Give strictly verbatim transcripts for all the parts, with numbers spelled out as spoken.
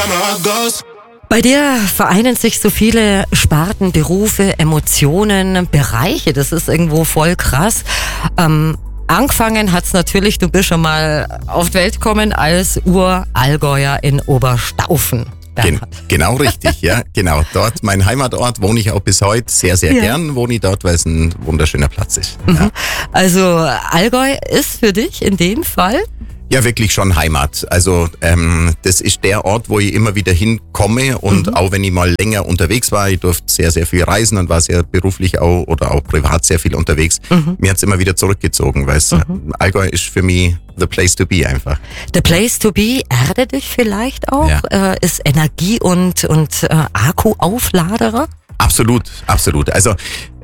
where my heart goes. Bei dir vereinen sich so viele Sparten, Berufe, Emotionen, Bereiche. Das ist irgendwo voll krass. Ähm, angefangen hat's natürlich, du bist schon mal auf die Welt gekommen als Urallgäuer in Oberstaufen. Gen- genau richtig, ja, genau. Dort, mein Heimatort, wohne ich auch bis heute sehr, sehr Ja. gern, wohne ich dort, weil es ein wunderschöner Platz ist. Mhm. Ja. Also Allgäu ist für dich in dem Fall? Ja, wirklich schon Heimat. Also ähm, das ist der Ort, wo ich immer wieder hinkomme und mhm. auch wenn ich mal länger unterwegs war, ich durfte sehr, sehr viel reisen und war sehr beruflich auch oder auch privat sehr viel unterwegs. Mhm. Mir hat's immer wieder zurückgezogen, weil es mhm. Allgäu ist für mich the place to be einfach. The place to be erdet dich vielleicht auch, Ja. äh, ist Energie- und, und äh, Akkuaufladerer? Absolut, absolut. Also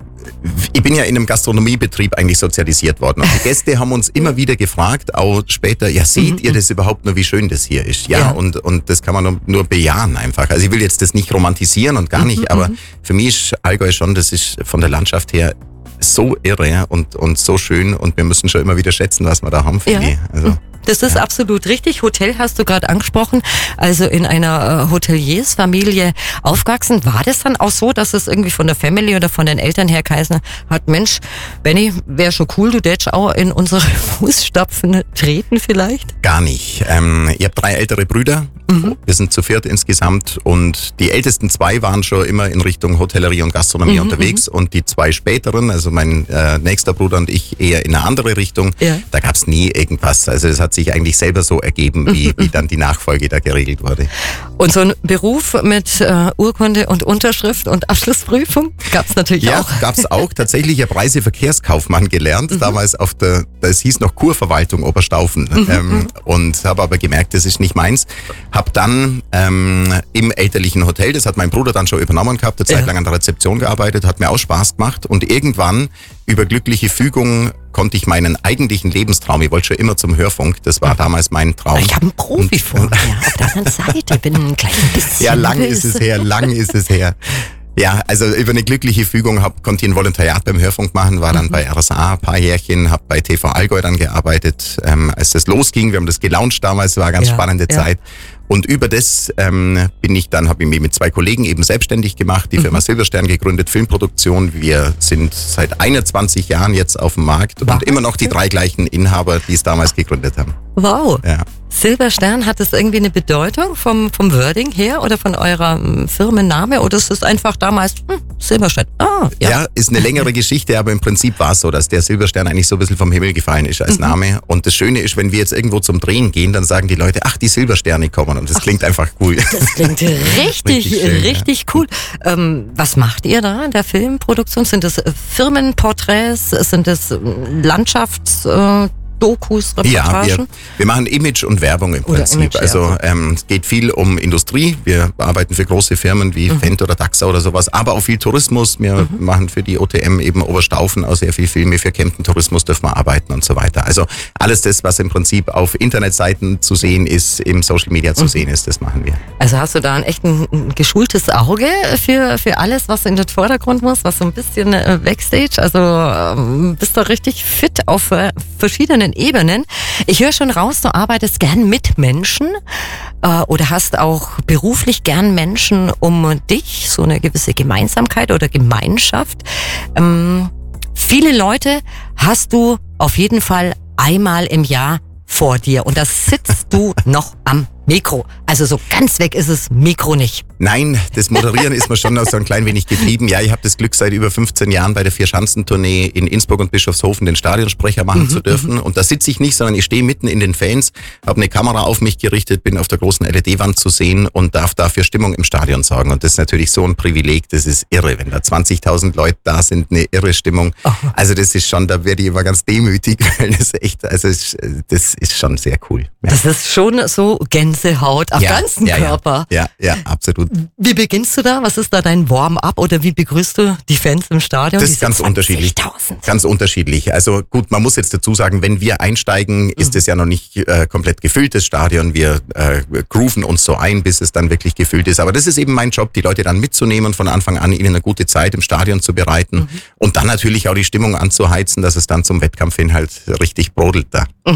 ich bin ja in einem Gastronomiebetrieb eigentlich sozialisiert worden und die Gäste haben uns immer wieder gefragt, auch später, ja seht ihr das überhaupt nur, wie schön das hier ist? Ja, Ja. Und, und das kann man nur, nur bejahen einfach. Also ich will jetzt das nicht romantisieren und gar nicht, aber für mich ist Allgäu schon, das ist von der Landschaft her so irre und, und so schön und wir müssen schon immer wieder schätzen, was wir da haben, finde Ja. ich. Also, Das ist Ja. absolut richtig. Hotel hast du gerade angesprochen, also in einer äh, Hoteliersfamilie aufgewachsen. War das dann auch so, dass es irgendwie von der Family oder von den Eltern her geheißen hat, Mensch, Benni, wäre schon cool, du tätst auch in unsere Fußstapfen treten vielleicht? Gar nicht. Ähm, ich habe drei ältere Brüder. Mhm. Wir sind zu viert insgesamt und die ältesten zwei waren schon immer in Richtung Hotellerie und Gastronomie Mhm, unterwegs und die zwei späteren, also mein äh, nächster Bruder und ich, eher in eine andere Richtung. Ja. Da gab's nie irgendwas. Also es hat sich eigentlich selber so ergeben, wie, wie dann die Nachfolge da geregelt wurde. Und so ein Beruf mit äh, Urkunde und Unterschrift und Abschlussprüfung gab's natürlich Ja, auch. gab's auch. Tatsächlich, ich habe Reiseverkehrskaufmann gelernt. Mhm. Damals auf der, das hieß noch Kurverwaltung Oberstaufen. Mhm. Ähm, und habe aber gemerkt, das ist nicht meins. Hab dann ähm, im elterlichen Hotel, das hat mein Bruder dann schon übernommen gehabt, eine Zeit Ja. lang an der Rezeption gearbeitet, hat mir auch Spaß gemacht. Und irgendwann, über glückliche Fügung, konnte ich meinen eigentlichen Lebenstraum, ich wollte schon immer zum Hörfunk, das war damals mein Traum. Ich habe einen Profi vor mir auf der anderen Seite, bin ein kleines bisschen Ja, lang ist böse. es her, lang ist es her. Ja, also über eine glückliche Fügung hab, konnte ich ein Volontariat beim Hörfunk machen, war dann Mhm. bei R S A ein paar Jährchen, habe bei T V Allgäu dann gearbeitet, ähm, als das losging. Wir haben das gelauncht damals, war eine ganz Ja, spannende ja. Zeit. Und über das ähm, bin ich dann, habe ich mich mit zwei Kollegen eben selbstständig gemacht, die Mhm. Firma Silberstern gegründet, Filmproduktion. Wir sind seit einundzwanzig Jahren jetzt auf dem Markt und Wahnsinn. immer noch die drei gleichen Inhaber, die es damals gegründet haben. Wow. Ja. Silberstern, hat das irgendwie eine Bedeutung vom, vom Wording her oder von eurer ähm, Firmenname oder ist es einfach damals hm, Silberstern? Ah, ja. Ja. ist eine längere Geschichte, aber im Prinzip war es so, dass der Silberstern eigentlich so ein bisschen vom Himmel gefallen ist als Name. Und das Schöne ist, wenn wir jetzt irgendwo zum Drehen gehen, dann sagen die Leute, ach, die Silbersterne kommen. Und das klingt einfach cool. Das klingt richtig, Richtig richtig, schön, cool. Ähm, was macht ihr da in der Filmproduktion? Sind das äh, Firmenporträts? Sind das ähm, Landschafts... Äh, Dokus, Ja, Reportagen? wir, wir machen Image und Werbung im Oder Prinzip. Image, ja. Also ähm, es geht viel um Industrie. Wir arbeiten für große Firmen wie Mhm. Fendt oder Daxa oder sowas, aber auch viel Tourismus. Wir machen für die O T M eben Oberstaufen auch sehr viel Filme. Für Kempten Tourismus dürfen wir arbeiten und so weiter. Also alles das, was im Prinzip auf Internetseiten zu sehen ist, im Social Media zu Mhm. sehen ist, das machen wir. Also hast du da ein echt ein, ein geschultes Auge für, für alles, was in den Vordergrund muss, was so ein bisschen äh, Backstage, also ähm, bist du richtig fit auf äh, verschiedenen Ebenen. Ich höre schon raus, du arbeitest gern mit Menschen äh, oder hast auch beruflich gern Menschen um dich, so eine gewisse Gemeinsamkeit oder Gemeinschaft. Ähm, viele Leute hast du auf jeden Fall einmal im Jahr vor dir und da sitzt du noch am Mikro. Also so ganz weg ist das Mikro nicht. Nein, das Moderieren ist mir schon noch so ein klein wenig geblieben. Ja, ich habe das Glück, seit über fünfzehn Jahren bei der Vier-Schanzentournee in Innsbruck und Bischofshofen den Stadionsprecher machen Mhm, zu dürfen. Und da sitze ich nicht, sondern ich stehe mitten in den Fans, habe eine Kamera auf mich gerichtet, bin auf der großen L E D-Wand zu sehen und darf dafür Stimmung im Stadion sorgen. Und das ist natürlich so ein Privileg, das ist irre. Wenn da zwanzigtausend Leute da sind, eine irre Stimmung. Aha. Also das ist schon, da werde ich immer ganz demütig, weil das echt, also es- das ist schon sehr cool. Ja. Das ist schon so Gänsehaut am Ja, ganzen ja, Körper. Ja, ja, ja, absolut. Wie beginnst du da? Was ist da dein Warm-up oder wie begrüßt du die Fans im Stadion? Das ist Diese ganz unterschiedlich. zwanzigtausend. Ganz unterschiedlich. Also gut, man muss jetzt dazu sagen, wenn wir einsteigen, ist es ja noch nicht äh, komplett gefüllt, das Stadion. Wir äh, grooven uns so ein, bis es dann wirklich gefüllt ist. Aber das ist eben mein Job, die Leute dann mitzunehmen, von Anfang an ihnen eine gute Zeit im Stadion zu bereiten Mhm. und dann natürlich auch die Stimmung anzuheizen, dass es dann zum Wettkampf hin halt richtig brodelt da. Mhm.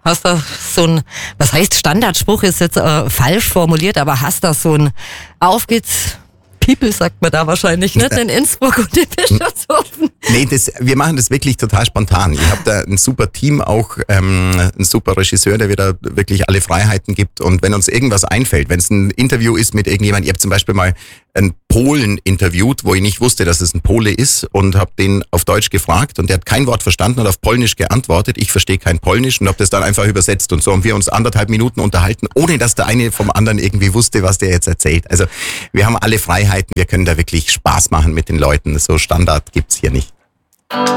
Hast du so ein, was heißt Standardspruch, ist jetzt äh, falsch formuliert, aber hast du so ein Auf geht's, People sagt man da wahrscheinlich, nicht in Innsbruck und in Bischofshofen. Nee, das, wir machen das wirklich total spontan. Ich habe da ein super Team, auch ähm, ein super Regisseur, der mir da wirklich alle Freiheiten gibt. Und wenn uns irgendwas einfällt, wenn es ein Interview ist mit irgendjemandem, ich habe zum Beispiel mal einen Polen interviewt, wo ich nicht wusste, dass es ein Pole ist und habe den auf Deutsch gefragt und der hat kein Wort verstanden und auf Polnisch geantwortet. Ich verstehe kein Polnisch und habe das dann einfach übersetzt und so haben wir uns anderthalb Minuten unterhalten, ohne dass der eine vom anderen irgendwie wusste, was der jetzt erzählt. Also wir haben alle Freiheiten, wir können da wirklich Spaß machen mit den Leuten. So Standard gibt's hier nicht.